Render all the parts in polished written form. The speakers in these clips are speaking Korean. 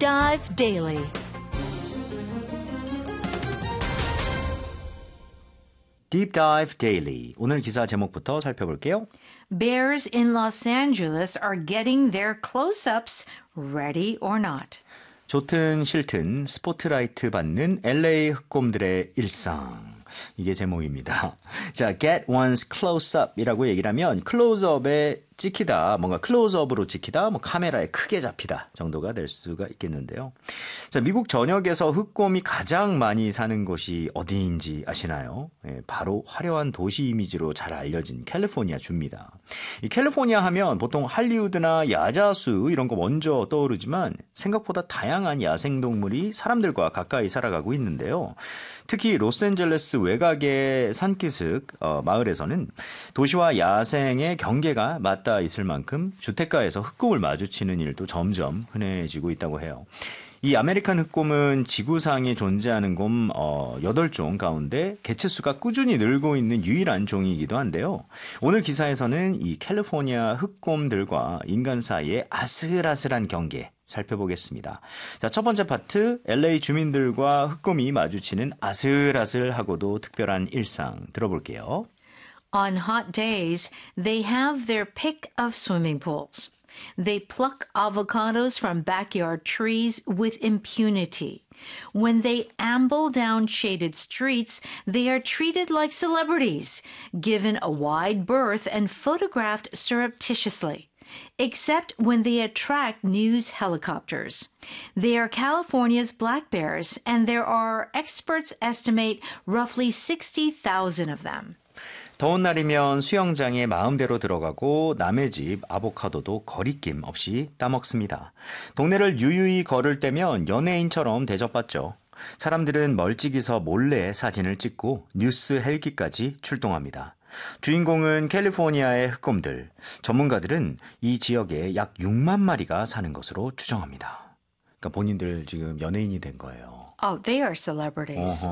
Dive Daily. Deep Dive Daily. 오늘 기사 제목부터 살펴볼게요. Bears in Los Angeles are getting their close-ups ready or not. 좋든 싫든 스포트라이트 받는 LA 흑곰들의 일상. 이게 제목입니다. 자, get one's close-up이라고 얘기를 하면 클로즈업에 찍히다, 뭔가 클로즈업으로 찍히다, 뭐 카메라에 크게 잡히다 정도가 될 수가 있겠는데요. 자, 미국 전역에서 흑곰이 가장 많이 사는 곳이 어디인지 아시나요? 바로 화려한 도시 이미지로 잘 알려진 캘리포니아 주입니다. 이 캘리포니아 하면 보통 할리우드나 야자수 이런 거 먼저 떠오르지만 생각보다 다양한 야생동물이 사람들과 가까이 살아가고 있는데요. 특히 로스앤젤레스 외곽의 산기슭 마을에서는 도시와 야생의 경계가 맞닿아 있을 만큼 주택가에서 흑곰을 마주치는 일도 점점 흔해지고 있다고 해요. 이 아메리칸 흑곰은 지구상에 존재하는 곰 8종 가운데 개체수가 꾸준히 늘고 있는 유일한 종이기도 한데요. 오늘 기사에서는 이 캘리포니아 흑곰들과 인간 사이의 아슬아슬한 경계 살펴보겠습니다. 자, 첫 번째 파트, LA 주민들과 흑곰이 마주치는 아슬아슬하고도 특별한 일상 들어볼게요. On hot days, they have their pick of swimming pools. They pluck avocados from backyard trees with impunity. When they amble down shaded streets, they are treated like celebrities, given a wide berth and photographed surreptitiously. Except when they attract news helicopters. They are California's black bears, and there are, experts estimate, roughly 60,000 of them. 더운 날이면 수영장에 마음대로 들어가고 남의 집 아보카도도 거리낌 없이 따먹습니다. 동네를 유유히 걸을 때면 연예인처럼 대접받죠. 사람들은 멀찍이서 몰래 사진을 찍고 뉴스 헬기까지 출동합니다. 주인공은 캘리포니아의 흑곰들. 전문가들은 이 지역에 약 6만 마리가 사는 것으로 추정합니다. 그러니까 본인들 지금 연예인이 된 거예요. Oh, they are celebrities.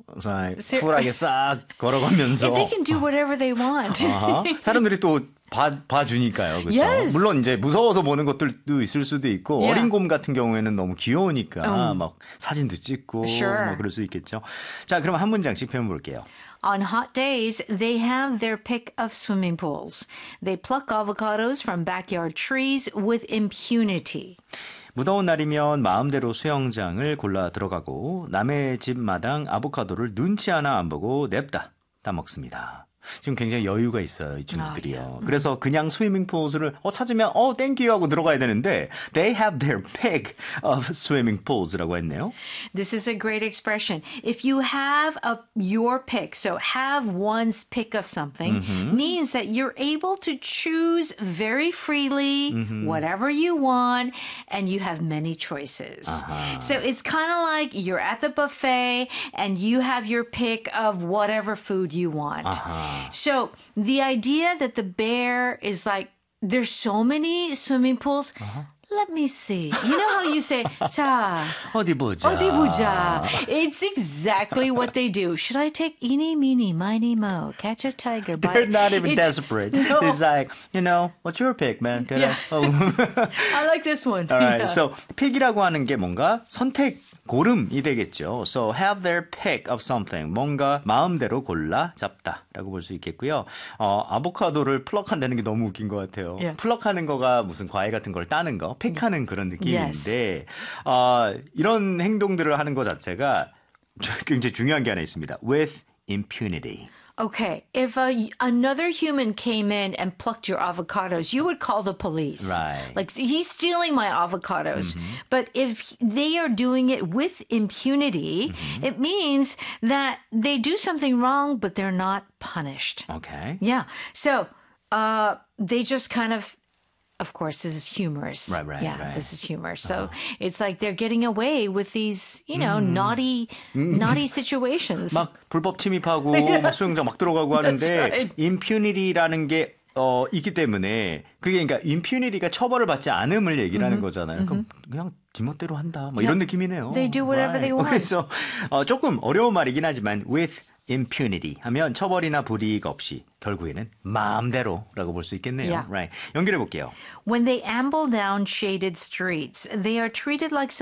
쿨하게 싹 걸어가면서. They can do whatever they want. 사람들이 또 봐주니까요. 그렇죠? Yes. 물론 이제 무서워서 보는 것들도 있을 수도 있고 Yeah. 어린 곰 같은 경우에는 너무 귀여우니까 막 사진도 찍고 Sure. 뭐 그럴 수 있겠죠. 자, 그럼 한 문장씩 표현 볼게요. On hot days, they have their pick of swimming pools. They pluck avocados from backyard trees with impunity. 무더운 날이면 마음대로 수영장을 골라 들어가고 남의 집 마당 아보카도를 눈치 하나 안 보고 냅다 따먹습니다. 지금 굉장히 여유가 있어요, 이 친구들이요. 그래서 그냥 스위밍풀을 찾으면 땡큐 하고 들어가야 되는데 they have their pick of swimming pools라고 했네요. This is a great expression. If you have your pick, so have one's pick of something, means that you're able to choose very freely whatever you want, and you have many choices. So it's kind of like you're at the buffet, and you have your pick of whatever food you want. So the idea that the bear is like, there's so many swimming pools. Let me see. You know how you say, 자, 어디 보자. 어디 보자. It's exactly what they do. Should I take eeny, meeny, miny, mo, catch a tiger by... They're not even desperate. No. It's like, what's your pick, man? Yeah. I like this one. Alright, Yeah. so pick이라고 하는 게 뭔가 선택, 고름이 되겠죠. So have their pick of something. 뭔가 마음대로 골라 잡다라고 볼 수 있겠고요. 아보카도를 플럭한다는 게 너무 웃긴 것 같아요. Yeah. 플럭하는 거가 무슨 과일 같은 걸 따는 거, 픽하는 그런 느낌인데 이런 행동들을 하는 것 자체가 굉장히 중요한 게 하나 있습니다. With impunity. Okay, if another human came in and plucked your avocados, you would call the police. Right. Like, he's stealing my avocados. But if they are doing it with impunity, it means that they do something wrong, but they're not punished. Okay. Yeah. So they just kind of course, this is humorous. Right. This is humor. So it's like they're getting away with these, naughty situations. 막 불법 침입하고 막 수영장 막 들어가고 하는데 That's right. impunity라는 게 있기 때문에 그게 그러니까 impunity가 처벌을 받지 않음을 얘기를 하는 거잖아요. 그냥 지멋대로 한다. 뭐 이런 느낌이네요. They do whatever they want. 그래서 조금 어려운 말이긴 하지만 with impunity 하면 처벌이나 불이익 없이 결국에는 마음대로라고 볼 수 있겠네요. Yeah. Right. 연결해 볼게요. When they amble down shaded streets, they are treated like